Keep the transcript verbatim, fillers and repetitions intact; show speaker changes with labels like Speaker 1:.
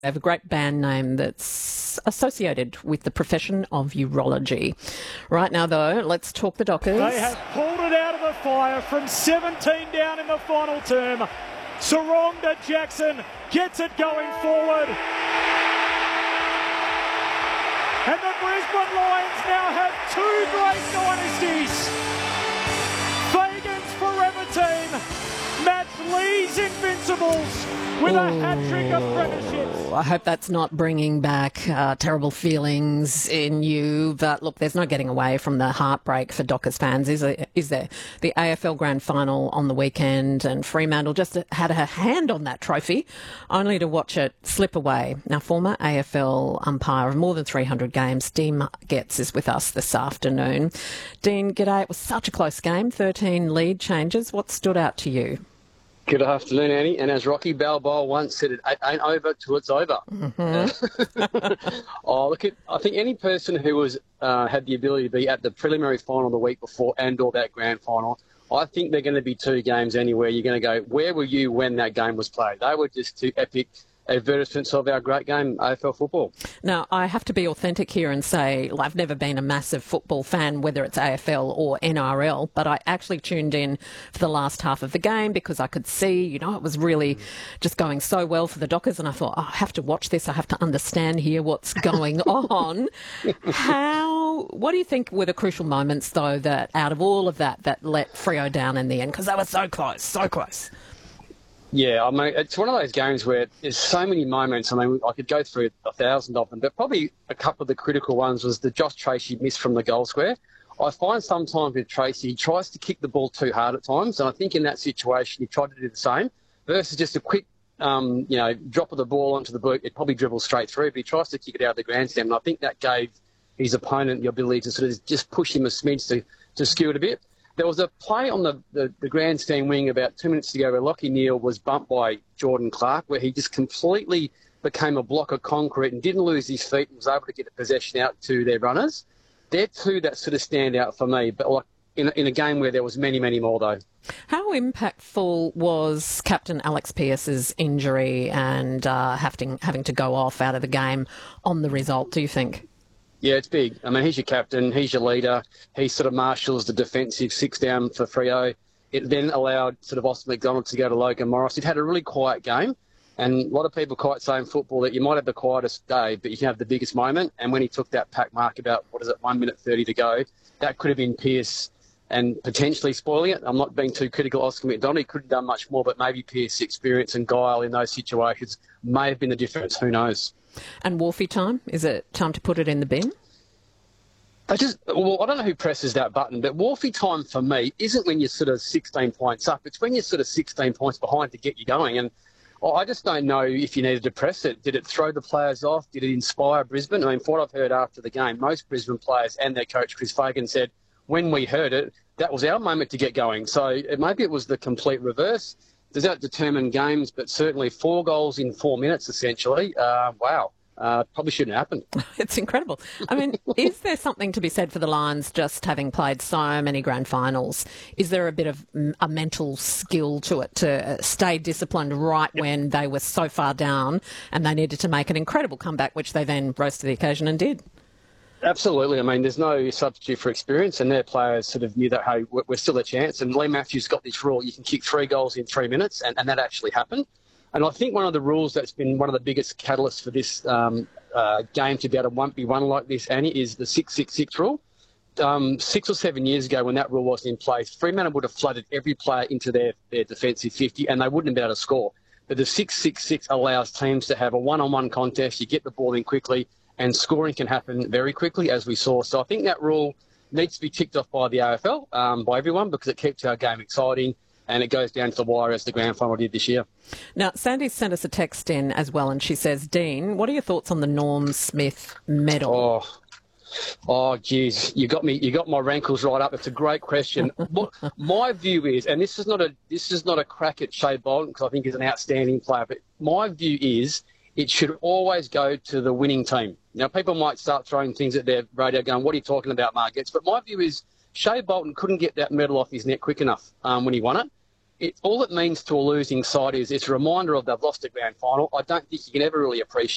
Speaker 1: They have a great band name that's associated with the profession of urology. Right now, though, let's talk the Dockers.
Speaker 2: They have pulled it out of the fire from seventeen down in the final term. Sarongda Jackson gets it going forward. And the Brisbane Lions now have two great dynasties. Fagan's Forever Team match Lee's Invincibles with a hat-trick of premierships.
Speaker 1: I hope that's not bringing back uh, terrible feelings in you. But look, there's no getting away from the heartbreak for Dockers fans, is there? Is there? The A F L Grand Final on the weekend, and Fremantle just had her hand on that trophy, only to watch it slip away. Now, former A F L umpire of more than three hundred games, Dean Getz, is with us this afternoon. Dean, g'day. It was such a close game, thirteen lead changes. What stood out to you?
Speaker 3: Good afternoon, Annie. And as Rocky Balboa once said, it ain't over till it's over.
Speaker 1: Mm-hmm.
Speaker 3: oh, look, at, I think any person who was uh, had the ability to be at the preliminary final the week before and or that grand final, I think they're going to be two games anywhere. You're going to go, where were you when that game was played? They were just two epic advertisements of our great game, A F L football.
Speaker 1: Now, I have to be authentic here and say well, I've never been a massive football fan, whether it's A F L or N R L, but I actually tuned in for the last half of the game because I could see, you know, it was really just going so well for the Dockers, and I thought, oh, I have to watch this. I have to understand here what's going on. How, what do you think were the crucial moments, though, that out of all of that, that let Freo down in the end? Because they were so close, so close.
Speaker 3: Yeah, I mean, it's one of those games where there's so many moments. I mean, I could go through a thousand of them, but probably a couple of the critical ones was the Josh Tracy miss from the goal square. I find sometimes with Tracy, he tries to kick the ball too hard at times, and I think in that situation he tried to do the same versus just a quick, um, you know, drop of the ball onto the boot. It probably dribbles straight through, but he tries to kick it out of the grandstand, and I think that gave his opponent the ability to sort of just push him a smidge to, to skew it a bit. There was a play on the, the, the grandstand wing about two minutes ago where Lockie Neal was bumped by Jordan Clark, where he just completely became a block of concrete and didn't lose his feet and was able to get the possession out to their runners. They're two that sort of stand out for me, but like in, in a game where there was many, many more, though.
Speaker 1: How impactful was Captain Alex Pearce's injury and uh, having, having to go off out of the game on the result, do you think?
Speaker 3: Yeah, it's big. I mean, he's your captain, he's your leader. He sort of marshals the defensive six down for Freo. It then allowed sort of Austin McDonald to go to Logan Morris. It had a really quiet game, and a lot of people quite say in football that you might have the quietest day, but you can have the biggest moment. And when he took that pack mark about, what is it, one minute thirty to go, that could have been Pearce and potentially spoiling it. I'm not being too critical of Oscar McDonald. He couldn't have done much more, but maybe Pearce's experience and guile in those situations may have been the difference. Who knows?
Speaker 1: And Wolfie time? Is it time to put it in the bin?
Speaker 3: I just, well, I don't know who presses that button, but Wolfie time for me isn't when you're sort of sixteen points up. It's when you're sort of sixteen points behind to get you going. And I just don't know if you needed to press it. Did it throw the players off? Did it inspire Brisbane? I mean, from what I've heard after the game, most Brisbane players and their coach, Chris Fagan, said when we heard it, that was our moment to get going. So it, maybe it was the complete reverse. Does that determine games? But certainly four goals in four minutes, essentially. Uh, wow. Uh, probably shouldn't happen.
Speaker 1: It's incredible. I mean, is there something to be said for the Lions just having played so many grand finals? Is there a bit of a mental skill to it to stay disciplined right yep. when they were so far down and they needed to make an incredible comeback, which they then rose to the occasion and did?
Speaker 3: Absolutely. I mean, there's no substitute for experience, and their players sort of knew that, hey, we're still a chance. And Lee Matthews got this rule, you can kick three goals in three minutes, and, and that actually happened. And I think one of the rules that's been one of the biggest catalysts for this um, uh, game to be able to be won like this, Annie, is the six six six rule. Um, six or seven years ago when that rule wasn't in place, Fremantle would have flooded every player into their, their defensive fifty and they wouldn't have been able to score. But the six six six allows teams to have a one-on-one contest, you get the ball in quickly, and scoring can happen very quickly, as we saw. So I think that rule needs to be ticked off by the A F L, um, by everyone, because it keeps our game exciting. And it goes down to the wire as the grand final did this year.
Speaker 1: Now, Sandy sent us a text in as well, and she says, Dean, what are your thoughts on the Norm Smith medal?
Speaker 3: Oh, oh, geez, you got me. You got my rankles right up. It's a great question. What my view is, and this is not a this is not a crack at Shea Bolton because I think he's an outstanding player. But my view is, it should always go to the winning team. Now, people might start throwing things at their radio, going, "What are you talking about, Margets?" But my view is, Shea Bolton couldn't get that medal off his neck quick enough um, when he won it. It, all it means to a losing side is it's a reminder of they've lost a grand final. I don't think you can ever really appreciate